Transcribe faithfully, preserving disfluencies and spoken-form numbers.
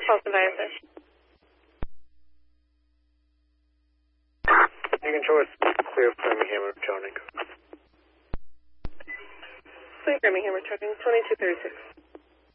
Paulson I S S. Beacon Choice, clear Framingham returning. Clear Framingham returning, twenty-two thirty-six.